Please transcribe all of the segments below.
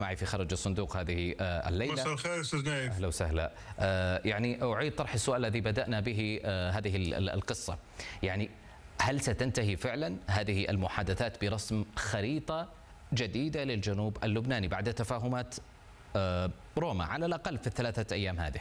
معي في خارج الصندوق هذه الليلة. مساء الخير أستاذ نايف. أهلا وسهلا. يعني أعيد طرح السؤال الذي بدأنا به هذه القصة. يعني هل ستنتهي فعلا هذه المحادثات برسم خريطة جديدة للجنوب اللبناني بعد تفاهمات روما على الأقل في الثلاثة أيام هذه؟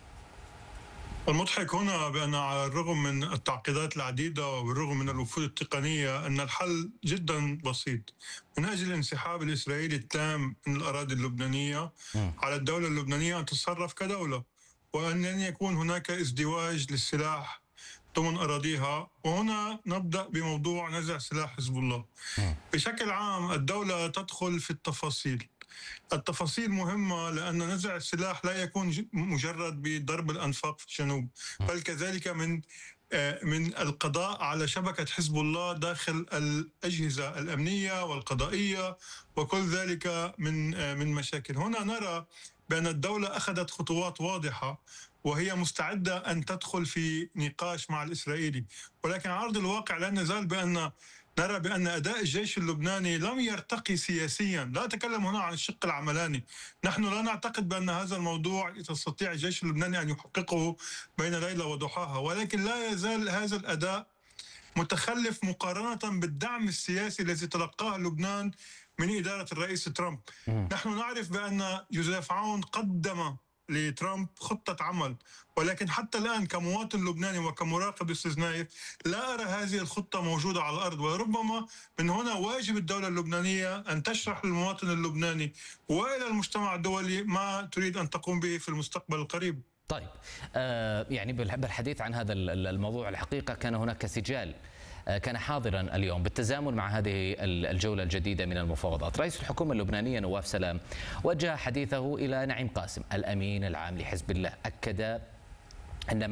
المضحك هنا بأن على الرغم من التعقيدات العديدة وبالرغم من الوفود التقنية أن الحل جدا بسيط. من أجل الانسحاب الإسرائيلي التام من الأراضي اللبنانية على الدولة اللبنانية أن تتصرف كدولة، وأن لن يكون هناك ازدواج للسلاح ضمن أراضيها. وهنا نبدأ بموضوع نزع سلاح حزب الله. بشكل عام الدولة تدخل في التفاصيل. التفاصيل مهمة لأن نزع السلاح لا يكون مجرد بضرب الأنفاق في الجنوب، بل كذلك من القضاء على شبكة حزب الله داخل الأجهزة الأمنية والقضائية وكل ذلك من مشاكل. هنا نرى بأن الدولة أخذت خطوات واضحة وهي مستعدة أن تدخل في نقاش مع الإسرائيلي، ولكن على أرض الواقع لا نزال نرى بأن أداء الجيش اللبناني لم يرتقي سياسيا. لا أتكلم هنا عن الشق العملاني، نحن لا نعتقد بأن هذا الموضوع يستطيع الجيش اللبناني أن يحققه بين ليلة وضحاها، ولكن لا يزال هذا الأداء متخلف مقارنة بالدعم السياسي الذي تلقاه لبنان من إدارة الرئيس ترامب. نحن نعرف بأن جوزيف عون قدم لترامب خطة عمل، ولكن حتى الآن كمواطن لبناني وكمراقب أستاذ نايف لا أرى هذه الخطة موجودة على الأرض. وربما من هنا واجب الدولة اللبنانية أن تشرح للمواطن اللبناني وإلى المجتمع الدولي ما تريد أن تقوم به في المستقبل القريب. طيب يعني بالحديث عن هذا الموضوع، الحقيقة كان هناك سجال كان حاضرا اليوم بالتزامن مع هذه الجولة الجديدة من المفاوضات. رئيس الحكومة اللبنانية نواف سلام وجه حديثه إلى نعيم قاسم الأمين العام لحزب الله، أكد أن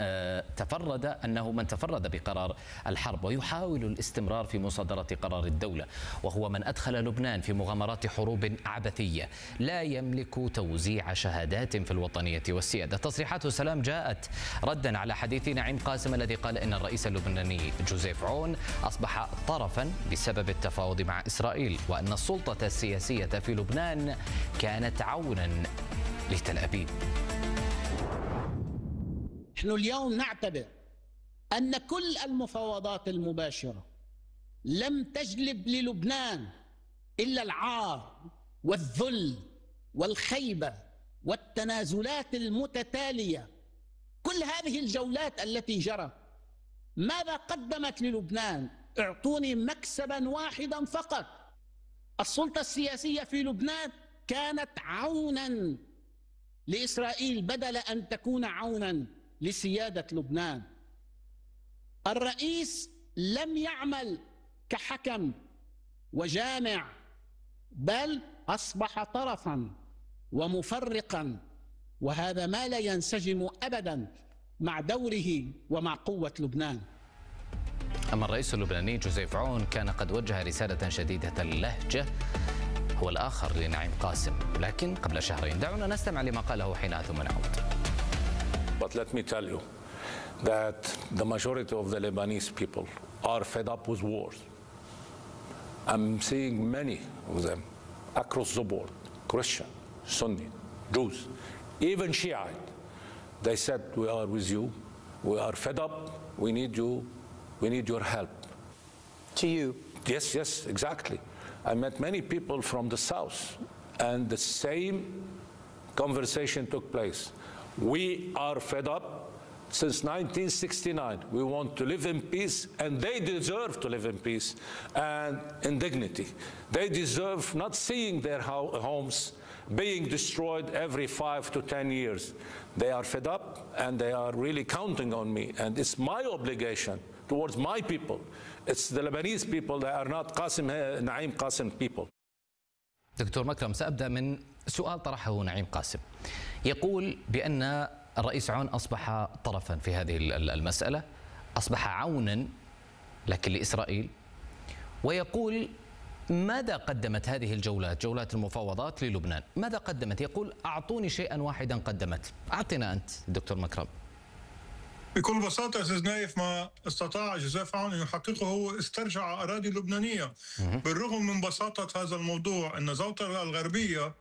من تفرد بقرار الحرب ويحاول الاستمرار في مصادرة قرار الدولة، وهو من أدخل لبنان في مغامرات حروب عبثية، لا يملك توزيع شهادات في الوطنية والسيادة. تصريحات سلام جاءت ردا على حديث نعيم قاسم الذي قال إن الرئيس اللبناني جوزيف عون أصبح طرفا بسبب التفاوض مع إسرائيل، وأن السلطة السياسية في لبنان كانت عونا لتل أبيب. نحن اليوم نعتبر أن كل المفاوضات المباشرة لم تجلب للبنان إلا العار والذل والخيبة والتنازلات المتتالية. كل هذه الجولات التي جرت ماذا قدمت للبنان؟ اعطوني مكسبا واحدا فقط. السلطة السياسية في لبنان كانت عونا لإسرائيل بدل أن تكون عونا لسيادة لبنان. الرئيس لم يعمل كحكم وجامع، بل أصبح طرفا ومفرقا، وهذا ما لا ينسجم أبدا مع دوره ومع قوة لبنان. أما الرئيس اللبناني جوزيف عون كان قد وجه رسالة شديدة اللهجة هو الآخر لنعيم قاسم، لكن قبل شهرين. دعونا نستمع لما قاله حينها ثم نعود. But let me tell you that the majority of the Lebanese people are fed up with wars. I'm seeing many of them across the board, Christian, Sunni, Jews, even Shiite. They said, we are with you, we are fed up, we need you, we need your help. To you? Yes, exactly. I met many people from the south and the same conversation took place. We are fed up since 1969. We want to live in peace, and they deserve to live in peace and in dignity. They deserve not seeing their homes being destroyed every 5 to 10 years. They are fed up and they are really counting on me, and it's my obligation towards my people. It's the Lebanese people, they are not Naim Qasim people. دكتور مكرم، سأبدأ من سؤال طرحه نعيم قاسم. يقول بأن الرئيس عون أصبح طرفا في هذه المسألة، أصبح عونا لكن لإسرائيل، ويقول ماذا قدمت هذه جولات المفاوضات للبنان؟ ماذا قدمت؟ يقول أعطوني شيئا واحدا قدمت. أعطنا أنت دكتور مكرم. بكل بساطة أستاذ نايف ما استطاع جوزيف عون أن يحققه هو استرجع أراضي لبنانية. بالرغم من بساطة هذا الموضوع أن زوطة الغربية